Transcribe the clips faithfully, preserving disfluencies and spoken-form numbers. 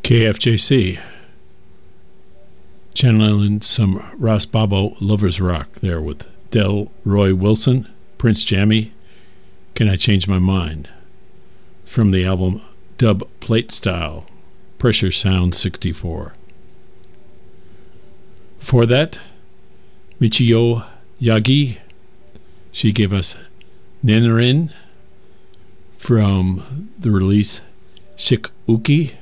K F J C. Channeling some Ross Bobo Lovers Rock there with Delroy Wilson, Prince Jammy, Can I Change My Mind? From the album Dub Plate Style, Pressure Sound sixty-four. For that, Michio Yagi, she gave us Nenarin from the release Shikuki.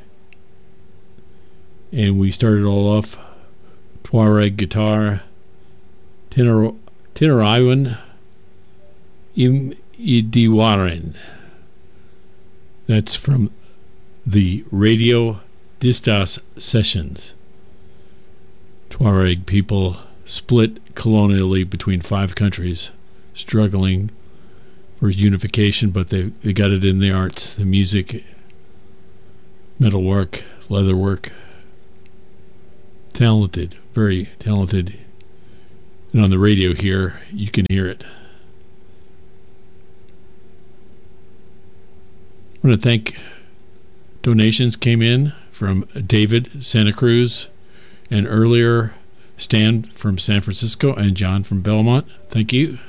And we started all off Tuareg guitar, Tenor, Tenoriwan Im Idiwarin. That's from the Radio Distas Sessions. Tuareg people split colonially between five countries, struggling for unification, but they, they got it in the arts, the music, metalwork, leatherwork. Talented, very talented. And on the radio here, you can hear it. I want to thank donations came in from David Santa Cruz, and earlier Stan from San Francisco and John from Belmont. Thank you.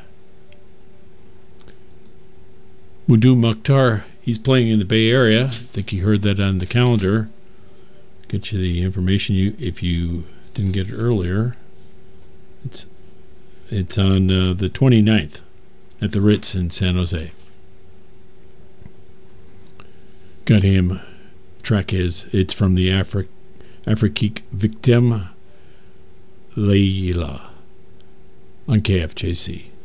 Mudu Mukhtar, he's playing in the Bay Area. I think you heard that on the calendar. Get you the information you if you didn't get it earlier. It's it's on uh, the twenty-ninth at the Ritz in San Jose. Got him. Track is it's from the Afri Afrique Victim Leila on K F J C.